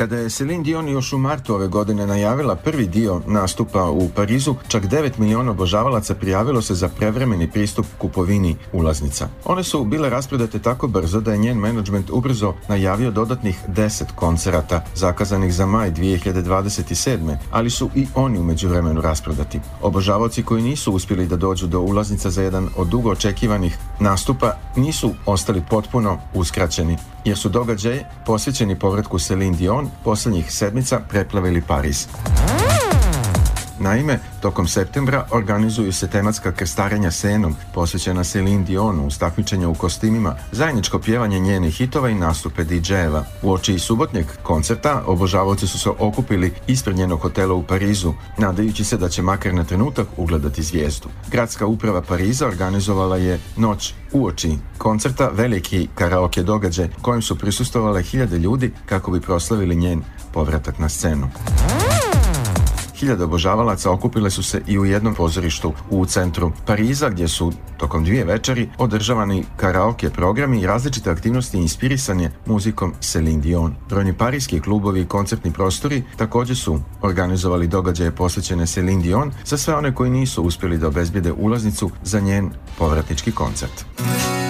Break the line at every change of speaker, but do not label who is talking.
Kada je Celine Dion još u martu ove godine najavila prvi dio nastupa u Parizu, čak 9 miliona obožavalaca prijavilo se za prevremeni pristup kupovini ulaznica. One su bile rasprodate tako brzo da je njen menadžment ubrzo najavio dodatnih 10 koncerata zakazanih za maj 2027. Ali su i oni u međuvremenu rasprodati. Obožavaoci koji nisu uspjeli da dođu do ulaznica za jedan od dugo očekivanih nastupa nisu ostali potpuno uskraćeni, jer su događaje posvećeni povratku Celine Dion posljednjih sedmica preplavili Pariz. Naime, tokom septembra organizuju se tematska krstarenja Senom posvećena Celine Dionu uz takmičenja u kostimima, zajedničko pjevanje njenih hitova i nastupe DJ-eva. Uoči subotnjeg koncerta obožavaoci su se okupili ispred njenog hotela u Parizu, nadajući se da će makar na trenutak ugledati zvijezdu. Gradska uprava Pariza organizovala je noć uoči koncerta veliki karaoke događaj kojem su prisustvovale hiljade ljudi kako bi proslavili njen povratak na scenu. Hiljade obožavalaca okupile su se i u jednom pozorištu u centru Pariza, gdje su tokom 2 večeri održavani karaoke programi i različite aktivnosti inspirisane muzikom Celine Dion. Brojni parijski klubovi i koncertni prostori također su organizovali događaje posvećene Celine Dion za sve one koji nisu uspjeli da obezbijede ulaznicu za njen povratnički koncert.